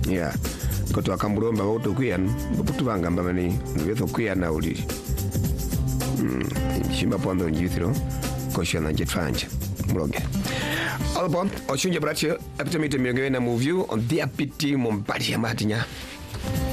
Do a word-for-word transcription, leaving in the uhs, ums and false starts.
Yeah. Koto akamburomba woto kuyan butu banga mbamani nwezo kuyan na uli mm shimba pondo njithiro kosha na jetfanje mloge albo ochunje brache apitamite miogewe na movie on dia piti mombati ya matinya